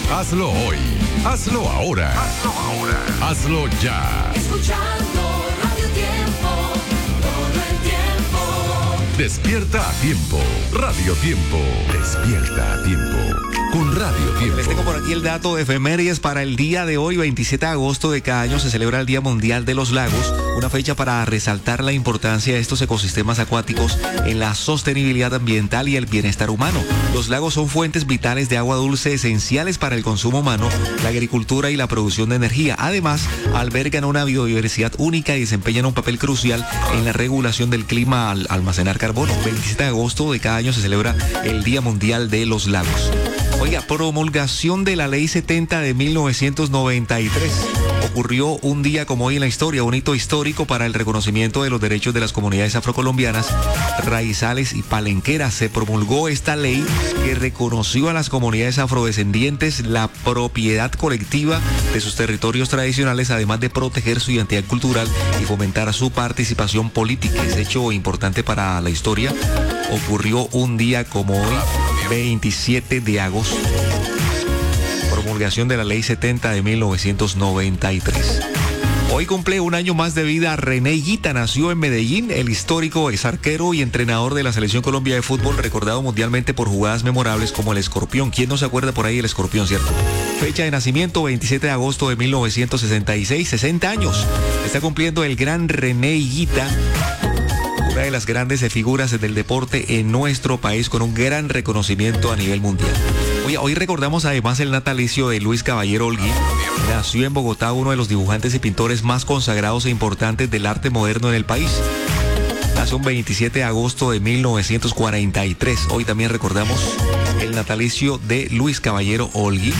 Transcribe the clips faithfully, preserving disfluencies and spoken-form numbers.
Hazlo hoy. Hazlo ahora. Hazlo ahora. Hazlo ya. Escuchando Radio Tiempo, todo el tiempo. Despierta a tiempo. Radio Tiempo. Despierta a tiempo. Con Radio Tiempo. Les tengo por aquí el dato de efemérides para el día de hoy, veintisiete de agosto de cada año se celebra el Día Mundial de los Lagos, una fecha para resaltar la importancia de estos ecosistemas acuáticos en la sostenibilidad ambiental y el bienestar humano. Los lagos son fuentes vitales de agua dulce esenciales para el consumo humano, la agricultura y la producción de energía. Además, albergan una biodiversidad única y desempeñan un papel crucial en la regulación del clima al almacenar carbono. veintisiete de agosto de cada año se celebra el Día Mundial de los Lagos. Oiga, promulgación de la Ley setenta de mil novecientos noventa y tres. Ocurrió un día como hoy en la historia, un hito histórico para el reconocimiento de los derechos de las comunidades afrocolombianas, raizales y palenqueras. Se promulgó esta ley que reconoció a las comunidades afrodescendientes la propiedad colectiva de sus territorios tradicionales, además de proteger su identidad cultural y fomentar su participación política. Es hecho importante para la historia. Ocurrió un día como hoy, veintisiete de agosto. Promulgación de la Ley setenta de mil novecientos noventa y tres. Hoy cumple un año más de vida René Higuita. Nació en Medellín. El histórico ex arquero y entrenador de la Selección Colombia de Fútbol, recordado mundialmente por jugadas memorables como el Escorpión. ¿Quién no se acuerda por ahí del Escorpión, cierto? Fecha de nacimiento, veintisiete de agosto de mil novecientos sesenta y seis, sesenta años. Está cumpliendo el gran René Higuita, una de las grandes figuras del deporte en nuestro país, con un gran reconocimiento a nivel mundial. Hoy, hoy recordamos además el natalicio de Luis Caballero Holguín. Nació en Bogotá, uno de los dibujantes y pintores más consagrados e importantes del arte moderno en el país. Nació un veintisiete de agosto de mil novecientos cuarenta y tres. Hoy también recordamos el natalicio de Luis Caballero Holguín,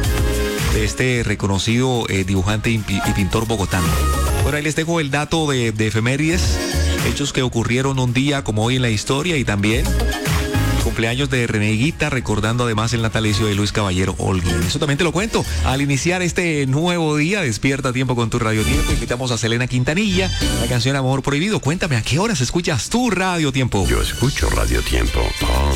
de este reconocido eh, dibujante y, y pintor bogotano. Bueno, ahí les dejo el dato de, de efemérides, hechos que ocurrieron un día como hoy en la historia, y también el cumpleaños de René Higuita, recordando además el natalicio de Luis Caballero Holguín. Eso también te lo cuento al iniciar este nuevo día. Despierta a tiempo con tu Radio Tiempo. Invitamos a Selena Quintanilla, la canción Amor Prohibido. Cuéntame, ¿a qué horas escuchas tu Radio Tiempo? Yo escucho Radio Tiempo todo